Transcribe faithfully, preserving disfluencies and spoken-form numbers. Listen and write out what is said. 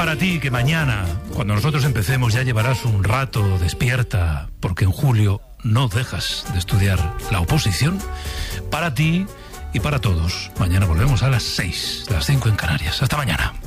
para ti, que mañana, cuando nosotros empecemos, ya llevarás un rato despierta, porque en julio no dejas de estudiar la oposición. Para ti y para todos. Mañana volvemos a las seis, las cinco en Canarias. Hasta mañana.